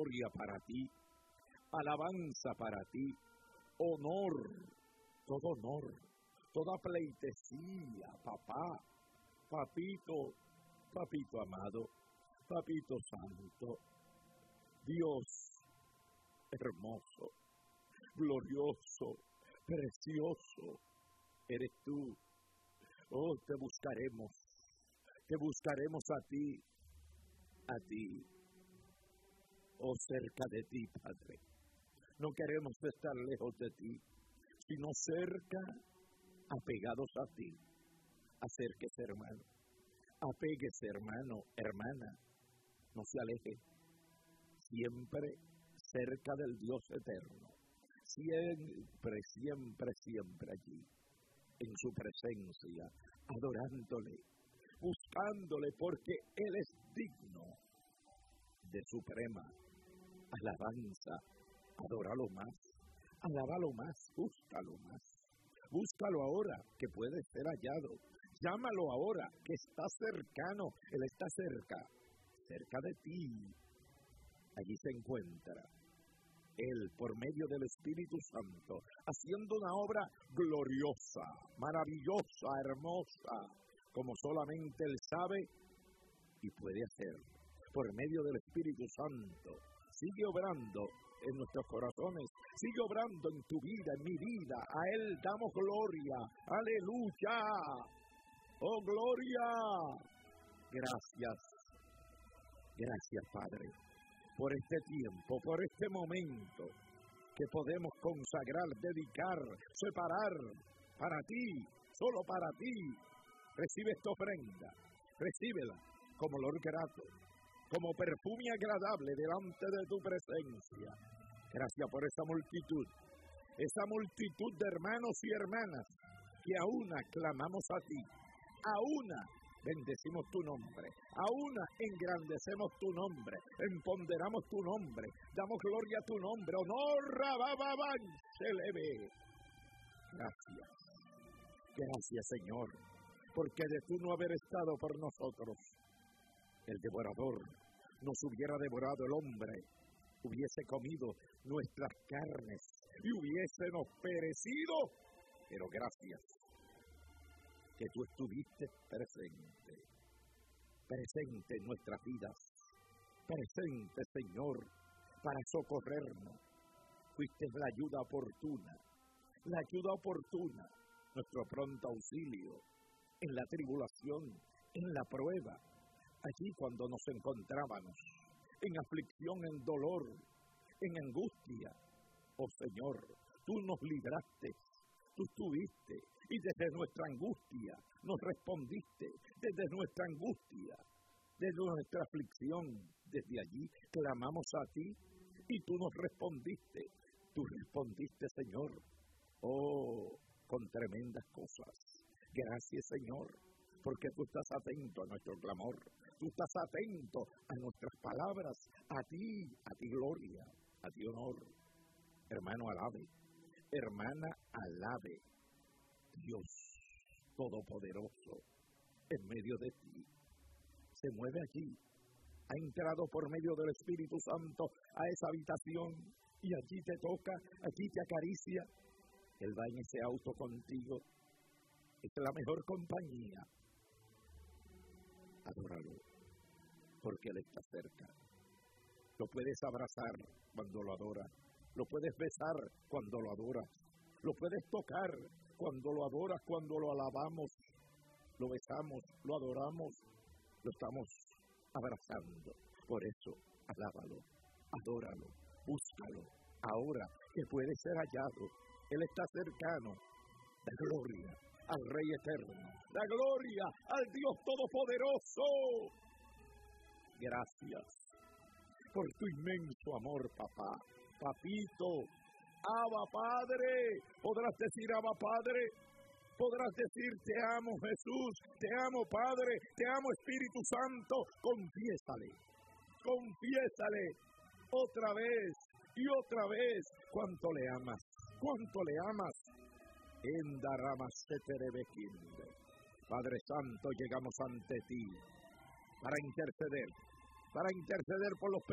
gloria para ti, alabanza para ti, honor, toda pleitesía, papá, papito amado, papito santo, Dios hermoso, glorioso, precioso, eres tú. Oh, te buscaremos a ti, oh, cerca de ti, Padre. No queremos estar lejos de ti, sino cerca, apegados a ti. Acérquese, hermano, apéguese, hermano, hermana, no se aleje, siempre cerca del Dios eterno, siempre allí, en su presencia, adorándole, buscándole, porque Él es digno de suprema alabanza. Adóralo más, alábalo más, búscalo ahora, que puede ser hallado. Llámalo ahora, que está cercano. Él está cerca de ti. Allí se encuentra Él, por medio del Espíritu Santo, haciendo una obra gloriosa, maravillosa, hermosa, como solamente Él sabe y puede hacer. Por medio del Espíritu Santo, sigue obrando en nuestros corazones, sigue obrando en tu vida, en mi vida. A Él damos gloria, aleluya, oh gloria. Gracias Padre, por este tiempo, por este momento que podemos consagrar, dedicar, separar para ti, solo para ti. Recibe esta ofrenda, recíbela como olor grato, como perfume agradable delante de tu presencia. Gracias por esa multitud de hermanos y hermanas que a una clamamos a ti, a una bendecimos tu nombre, a una engrandecemos tu nombre, empoderamos tu nombre, damos gloria a tu nombre, honor, se le ve. Gracias Señor, porque de tú no haber estado por nosotros, el devorador nos hubiera devorado, el hombre hubiese comido nuestras carnes y hubiésemos perecido. Pero gracias que tú estuviste presente en nuestras vidas, presente, Señor, para socorrernos. Fuiste la ayuda oportuna, nuestro pronto auxilio en la tribulación, en la prueba, allí cuando nos encontrábamos en aflicción, en dolor, en angustia. Oh Señor, tú nos libraste, tú estuviste, y desde nuestra angustia nos respondiste, desde nuestra angustia, desde nuestra aflicción, desde allí clamamos a ti, y tú nos respondiste, Señor, oh, con tremendas cosas. Gracias Señor, porque tú estás atento a nuestro clamor, tú estás atento a nuestras palabras, a ti gloria, a ti honor. Hermano, alabe, hermana, alabe, Dios Todopoderoso, en medio de ti, se mueve allí, ha entrado por medio del Espíritu Santo a esa habitación, y allí te toca, allí te acaricia. Él va en ese auto contigo, es la mejor compañía. Adóralo, porque Él está cerca. Lo puedes abrazar cuando lo adoras, lo puedes besar cuando lo adoras, lo puedes tocar cuando lo adoras, cuando lo alabamos, lo besamos, lo adoramos, lo estamos abrazando. Por eso, alábalo, adóralo, búscalo, ahora que puede ser hallado. Él está cercano. Da gloria al Rey Eterno, da gloria al Dios Todopoderoso. Gracias por tu inmenso amor, papá, papito, Abba Padre. Podrás decir Abba Padre, podrás decir te amo Jesús, te amo Padre, te amo Espíritu Santo. Confiésale otra vez y otra vez cuánto le amas, En Daramaseterebekinde. Padre Santo, llegamos ante ti para interceder por los